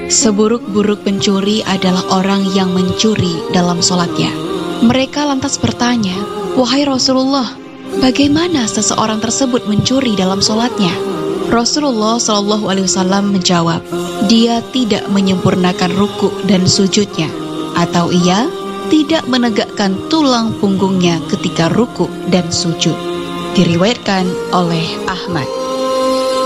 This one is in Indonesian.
Seburuk-buruk pencuri adalah orang yang mencuri dalam sholatnya. Mereka lantas bertanya, "Wahai Rasulullah, bagaimana seseorang tersebut mencuri dalam sholatnya?" Rasulullah SAW menjawab, "Dia tidak menyempurnakan ruku dan sujudnya, atau ia tidak menegakkan tulang punggungnya ketika ruku dan sujud." Diriwayatkan oleh Ahmad.